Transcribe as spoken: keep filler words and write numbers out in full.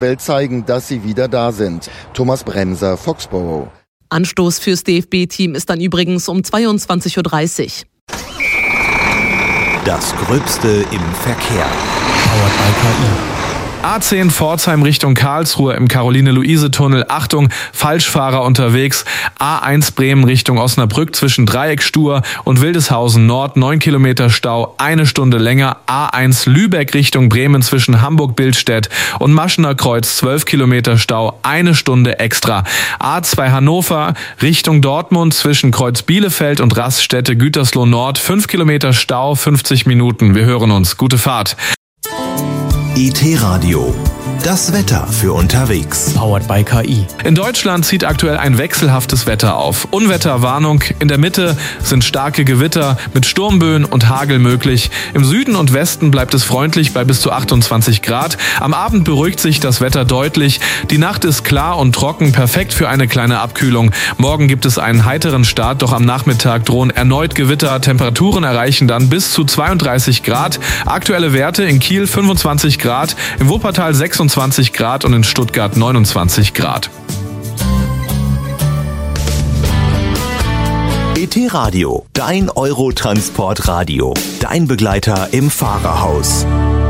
Welt zeigen, dass sie wieder da sind. Thomas Bremser, Foxborough. Anstoß fürs D F B-Team ist dann übrigens um zweiundzwanzig Uhr dreißig. Das Gröbste im Verkehr. Powered by K I. A zehn Pforzheim Richtung Karlsruhe im Caroline-Luise-Tunnel. Achtung, Falschfahrer unterwegs. A eins Bremen Richtung Osnabrück zwischen Dreieckstur und Wildeshausen Nord. neun Kilometer Stau, eine Stunde länger. A eins Lübeck Richtung Bremen zwischen Hamburg-Billstedt und Maschener Kreuz. zwölf Kilometer Stau, eine Stunde extra. A zwei Hannover Richtung Dortmund zwischen Kreuz Bielefeld und Raststätte Gütersloh Nord. fünf Kilometer Stau, fünfzig Minuten. Wir hören uns. Gute Fahrt. I T-Radio. Das Wetter für unterwegs. Powered by K I. In Deutschland zieht aktuell ein wechselhaftes Wetter auf. Unwetterwarnung. In der Mitte sind starke Gewitter mit Sturmböen und Hagel möglich. Im Süden und Westen bleibt es freundlich bei bis zu achtundzwanzig Grad. Am Abend beruhigt sich das Wetter deutlich. Die Nacht ist klar und trocken, perfekt für eine kleine Abkühlung. Morgen gibt es einen heiteren Start, doch am Nachmittag drohen erneut Gewitter. Temperaturen erreichen dann bis zu zweiunddreißig Grad. Aktuelle Werte in Kiel fünfundzwanzig Grad, im Wuppertal sechsundzwanzig Grad und in Stuttgart neunundzwanzig Grad. I T-Radio, dein Eurotransport-Radio, dein Begleiter im Fahrerhaus.